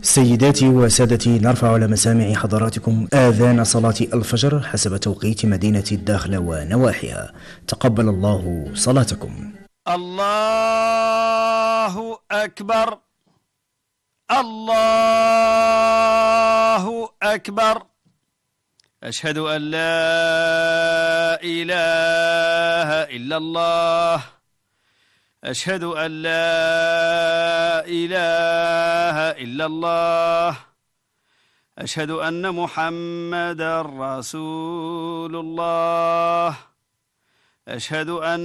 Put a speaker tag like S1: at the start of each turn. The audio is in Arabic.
S1: سيداتي وسادتي، نرفع على مسامع حضراتكم آذان صلاة الفجر حسب توقيت مدينة الداخلة ونواحيها. تقبل الله صلاتكم.
S2: الله أكبر، الله أكبر. أشهد أن لا إله إلا الله، أشهد أن لا إله إلا الله، أشهد أن محمدا رسول الله، أشهد أن